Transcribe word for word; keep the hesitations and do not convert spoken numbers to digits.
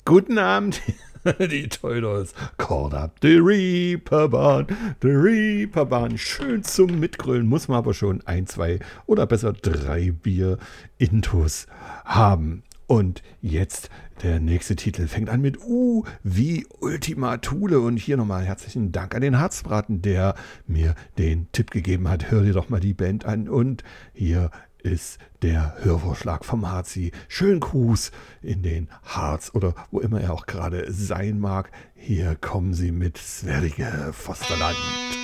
Guten Abend, die Teudos. Called up the Reeperbahn, the Reeperbahn. Schön zum Mitgrölen, muss man aber schon ein, zwei oder besser drei Bier-Intus haben. Und jetzt der nächste Titel fängt an mit U wie Ultima Thule. Und hier nochmal herzlichen Dank an den Harzbraten, der mir den Tipp gegeben hat. Hör dir doch mal die Band an. Und hier ist der Hörvorschlag vom Harzi. Schönen Gruß in den Harz oder wo immer er auch gerade sein mag. Hier kommen sie mit Sverige Fosterland.